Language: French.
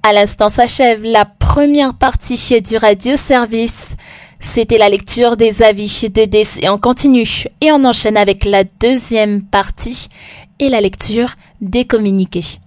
À l'instant s'achève la première partie du radio-service. C'était la lecture des avis de DC et on continue. Et on enchaîne avec la deuxième partie et la lecture des communiqués.